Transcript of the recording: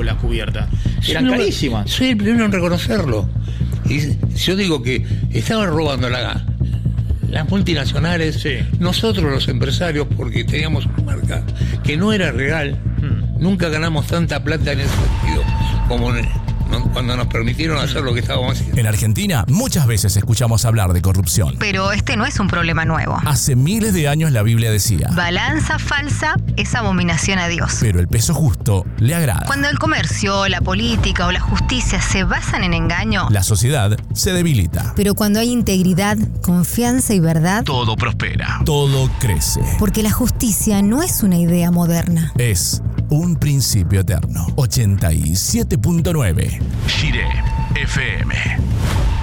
las cubiertas. Eran carísimas. Soy el primero en reconocerlo. Y yo digo que estaban robando las multinacionales, sí. Nosotros los empresarios, porque teníamos una marca que no era real. Nunca ganamos tanta plata en ese sentido como cuando nos permitieron hacer lo que estábamos haciendo. En Argentina muchas veces escuchamos hablar de corrupción. Pero este no es un problema nuevo. Hace miles de años la Biblia decía: balanza falsa es abominación a Dios. Pero el peso justo le agrada. Cuando el comercio, la política o la justicia se basan en engaño, la sociedad se debilita. Pero cuando hay integridad, confianza y verdad, todo prospera. Todo crece. Porque la justicia no es una idea moderna. Es un principio eterno. 87.9 Shiré FM.